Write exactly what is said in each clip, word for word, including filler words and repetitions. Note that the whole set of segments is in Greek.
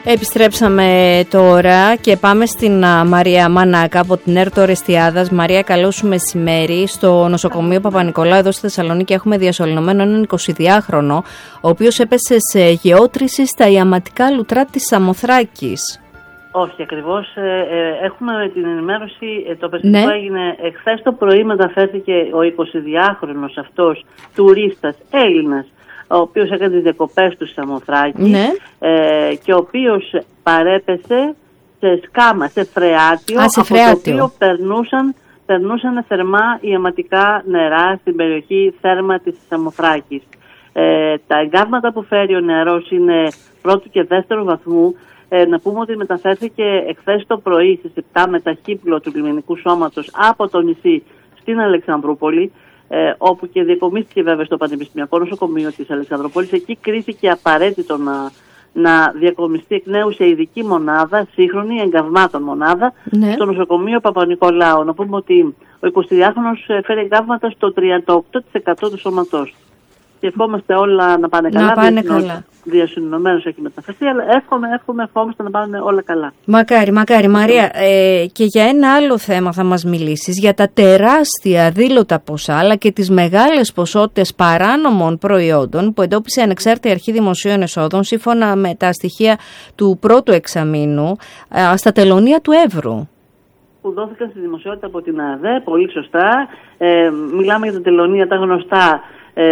Επιστρέψαμε τώρα και πάμε στην uh, Μαρία Μανάκα από την ΕΡΤ Ορεστιάδας. Μαρία, καλό σου μεσημέρι. Στο νοσοκομείο Παπα-Νικολάου εδώ στη Θεσσαλονίκη έχουμε διασωληνωμένο έναν εικοσιδυάχρονο, ο οποίος έπεσε σε γεώτρηση στα ιαματικά λουτρά της Σαμοθράκης. Όχι ακριβώς. Ε, ε, έχουμε την ενημέρωση, ε, το περιστατικό ναι. έγινε εχθές το πρωί, μεταφέρθηκε ο εικοσιδυάχρονος αυτός τουρίστας Έλληνας, ο οποίος έκανε τις διακοπές του στη Σαμοθράκη ναι. ε, και ο οποίος παρέπεσε σε σκάμα, σε φρεάτιο, Α, σε από φρεάτιο. το οποίο περνούσαν, περνούσαν θερμά ιαματικά νερά στην περιοχή Θέρμα της Σαμοθράκης. Ε, τα εγκάβματα που φέρει ο νεαρός είναι πρώτου και δεύτερου βαθμού. Ε, να πούμε ότι μεταφέρθηκε εχθές το πρωί στις επτά με ταχύπλο του λιμενικού σώματος από το νησί στην Αλεξανδρούπολη, ε, όπου και διακομίστηκε βέβαια στο Πανεπιστημιακό Νοσοκομείο της Αλεξανδρούπολης. Εκεί κρίθηκε απαραίτητο να, να διακομιστεί εκ νέου σε ειδική μονάδα, σύγχρονη εγκαυμάτων μονάδα, ναι. στο νοσοκομείο Παπα-Νικολάου. Να πούμε ότι ο εικοσιδυάχρονος φέρει εγκάβματα στο τριάντα οκτώ τοις εκατό του σώματός. Και ευχόμαστε όλα να πάνε καλά. Να πάνε καλά. Διασυνδεμένος έχει μεταφερθεί, αλλά εύχομαι, εύχομαι, ευχόμαστε να πάνε όλα καλά. Μακάρι, μακάρι. Μαρία, ε, και για ένα άλλο θέμα θα μας μιλήσεις, για τα τεράστια αδήλωτα ποσά, αλλά και τις μεγάλες ποσότητες παράνομων προϊόντων που εντόπισε η Ανεξάρτητη Αρχή Δημοσίων Εσόδων, σύμφωνα με τα στοιχεία του πρώτου εξαμήνου, ε, στα τελωνεία του Εύρου. Που δόθηκαν στη δημοσιότητα από την ΑΔΕ, πολύ σωστά. Ε, μιλάμε για τα τελωνεία τα γνωστά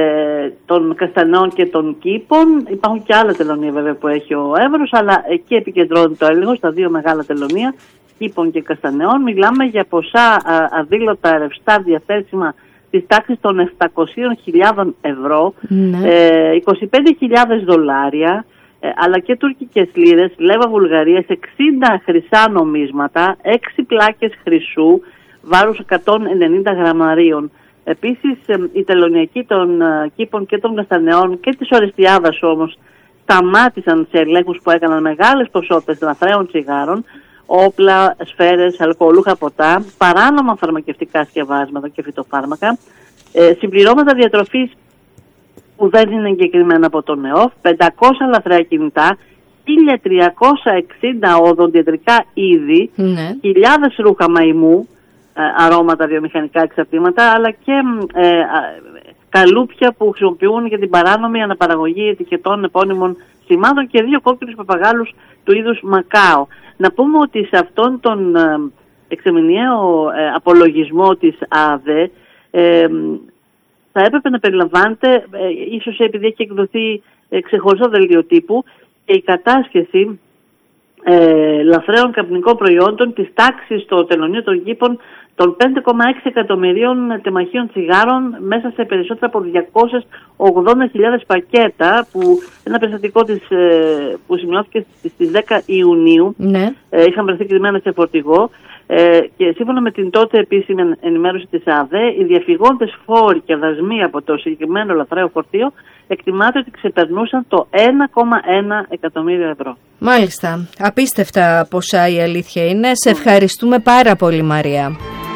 ε, των Καστανών και των Κήπων. Υπάρχουν και άλλα τελωνεία βέβαια που έχει ο Εύρος, αλλά εκεί επικεντρώνεται το έλεγχο στα δύο μεγάλα τελωνεία, Κήπων και Καστανεών. Μιλάμε για ποσά αδήλωτα ρευστά διαθέσιμα της τάξης των επτακόσιες χιλιάδες ευρώ, ναι. ε, είκοσι πέντε χιλιάδες δολάρια, Ε, αλλά και τουρκικές λίρες, λέβα Βουλγαρίας, εξήντα χρυσά νομίσματα, έξι πλάκες χρυσού, βάρους εκατόν ενενήντα γραμμαρίων. Επίσης, ε, οι τελωνιακοί των ε, Κήπων και των Καστανεών και της Ορεστιάδας όμως σταμάτησαν σε ελέγχους που έκαναν μεγάλες ποσότητες λαθρέων τσιγάρων, όπλα, σφαίρες, αλκοολούχα ποτά, παράνομα φαρμακευτικά σκευάσματα και φυτοφάρμακα, ε, συμπληρώματα διατροφής που δεν είναι εγκεκριμένα από τον ΕΟΦ, πεντακόσια λαθρέα κινητά, χίλια τριακόσια εξήντα οδοντιατρικά είδη, ναι. χιλιάδες ρούχα μαϊμού, ε, αρώματα, βιομηχανικά εξαρτήματα, αλλά και ε, ε, καλούπια που χρησιμοποιούν για την παράνομη αναπαραγωγή ετικετών επώνυμων σημάτων και δύο κόκκινους παπαγάλους του είδους Μακάο. Να πούμε ότι σε αυτόν τον ε, εξαμηνιαίο ε, απολογισμό της ΑΔΕ, ε, θα έπρεπε να περιλαμβάνεται, ε, ίσως επειδή έχει εκδοθεί ε, ξεχωριστό δελτίο τύπου, και η κατάσχεση ε, λαθρέων καπνικών προϊόντων της τάξης στο τελωνείο των Κήπων των πέντε κόμμα έξι εκατομμυρίων τεμαχίων τσιγάρων μέσα σε περισσότερα από διακόσιες ογδόντα χιλιάδες πακέτα, που ένα περιστατικό της, ε, που σημειώθηκε στις δέκα Ιουνίου, ναι. ε, είχαν βρεθεί κρυμμένα σε φορτηγό. Ε, και σύμφωνα με την τότε επίσημη ενημέρωση της ΑΔΕ, οι διαφυγόντες φόροι και δασμοί από το συγκεκριμένο λαθρέο φορτίο εκτιμάται ότι ξεπερνούσαν το ένα κόμμα ένα εκατομμύριο ευρώ. Μάλιστα. Απίστευτα ποσά η αλήθεια είναι. Σε ευχαριστούμε πάρα πολύ, Μαρία.